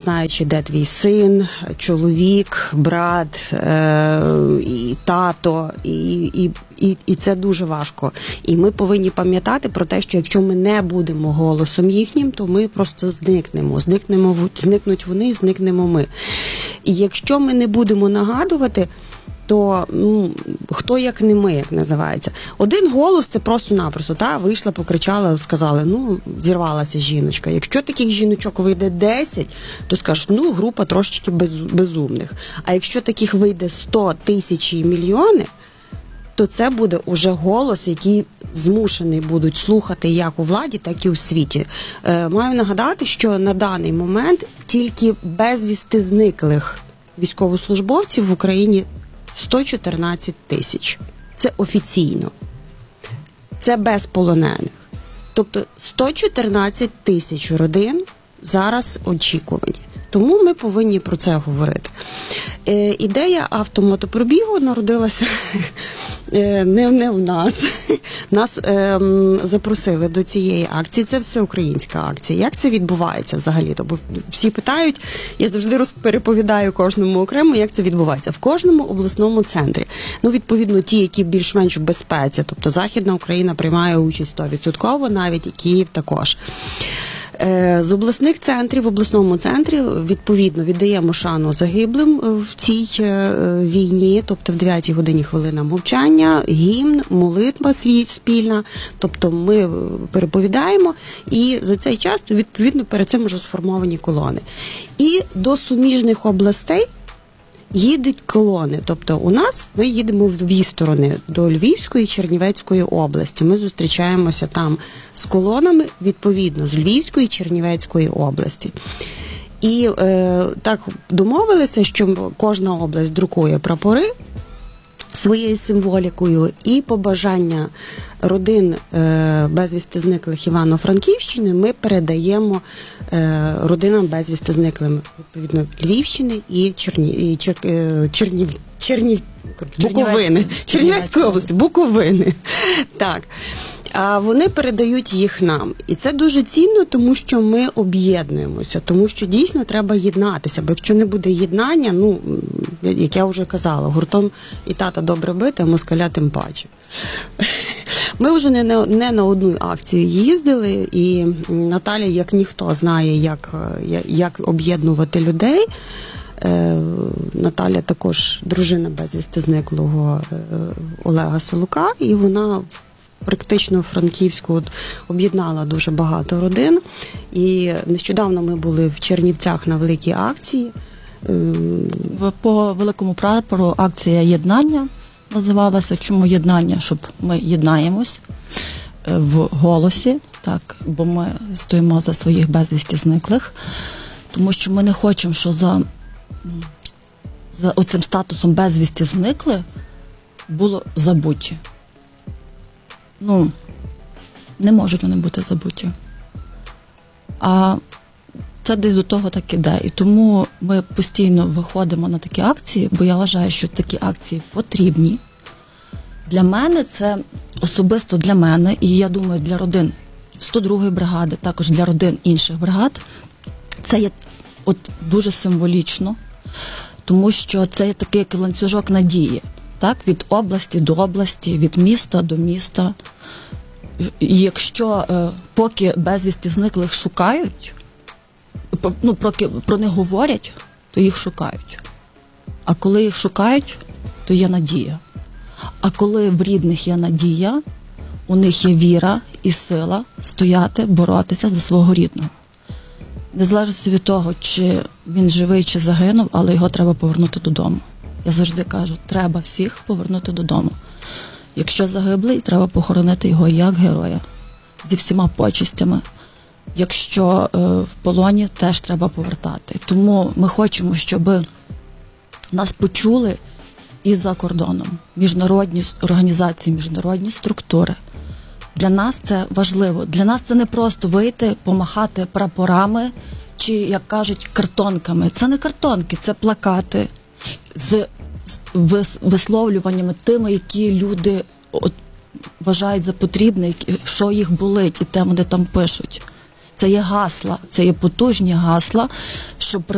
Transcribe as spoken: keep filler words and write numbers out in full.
починаючи, де твій син, чоловік, брат, е, і тато, і, і, і, і це дуже важко. І ми повинні пам'ятати про те, що якщо ми не будемо голосом їхнім, то ми просто зникнемо. Зникнемо, зникнуть вони, зникнемо ми. І якщо ми не будемо нагадувати, то ну, хто як не ми, як називається. Один голос – це просто-напросто, та, вийшла, покричала, сказали, ну, зірвалася жіночка. Якщо таких жіночок вийде десять, то скажуть, ну, група трошечки без, безумних. А якщо таких вийде сто, тисячі і мільйони, то це буде уже голос, який змушений будуть слухати як у владі, так і у світі. Е, маю нагадати, що на даний момент тільки безвісти зниклих військовослужбовців в Україні сто чотирнадцять тисяч. Це офіційно. Це без полонених. Тобто сто чотирнадцять тисяч родин зараз очікувані. Тому ми повинні про це говорити. Е, ідея автомотопробігу народилася е, не, не в нас. Нас е, запросили до цієї акції. Це всеукраїнська акція. Як це відбувається взагалі? Бо всі питають, я завжди розпереповідаю кожному окремо, як це відбувається. В кожному обласному центрі. Ну, відповідно, ті, які більш-менш в безпеці. Тобто Західна Україна приймає участь сто відсотків, навіть і Київ також. З обласних центрів, в обласному центрі, відповідно, віддаємо шану загиблим в цій війні, тобто в дев'ятій годині хвилина мовчання, гімн, молитва спільна, тобто ми переповідаємо, і за цей час, відповідно, перед цим вже сформовані колони. І до суміжних областей їдуть колони. Тобто у нас ми їдемо в дві сторони, до Львівської і Чернівецької області. Ми зустрічаємося там з колонами, відповідно, з Львівської і Чернівецької області. І е, так домовилися, що кожна область друкує прапори своєю символікою, і побажання родин е, безвісти зниклих Івано-Франківщини ми передаємо е, родинам безвісти зниклим, відповідно, Львівщини і, Черні, і Чер, е, Чернів, Чернів, Буковини, Чернівецької області, Буковини. Так. А вони передають їх нам. І це дуже цінно, тому що ми об'єднуємося, тому що дійсно треба єднатися, бо якщо не буде єднання, ну, як я вже казала, гуртом і тата добре бити, а москаля тим паче. Ми вже не на, не на одну акцію їздили, і Наталя, як ніхто, знає, як, як об'єднувати людей. Наталя також дружина безвісти зниклого Олега Силука, і вона практично Франківську об'єднала дуже багато родин. І нещодавно ми були в Чернівцях на великій акції. По великому прапору акція «Єднання» називалася. Чому єднання? Щоб ми єднаємось в голосі, так, бо ми стоїмо за своїх безвісті зниклих, тому що ми не хочемо, що за, за оцим статусом безвісті зникли було забуті. Ну, не можуть вони бути забуті. А це десь до того так іде. І тому ми постійно виходимо на такі акції, бо я вважаю, що такі акції потрібні. Для мене це, особисто для мене, і я думаю, для родин сто другої бригади, також для родин інших бригад, це є от дуже символічно, тому що це є такий як ланцюжок надії. Так, від області до області, від міста до міста. І якщо е, поки безвісти зниклих шукають, ну, поки про них говорять, то їх шукають. А коли їх шукають, то є надія. А коли в рідних є надія, у них є віра і сила стояти, боротися за свого рідного. Незалежно від того, чи він живий, чи загинув, але його треба повернути додому. Я завжди кажу, треба всіх повернути додому. Якщо загиблий, треба похоронити його як героя, зі всіма почестями. Якщо е, в полоні, теж треба повертати. Тому ми хочемо, щоб нас почули і за кордоном. Міжнародні організації, міжнародні структури. Для нас це важливо. Для нас це не просто вийти, помахати прапорами, чи, як кажуть, картонками. Це не картонки, це плакати з висловлюваннями тими, які люди от, вважають за потрібне, що їх болить, і те вони там пишуть. Це є гасла, це є потужні гасла, щоб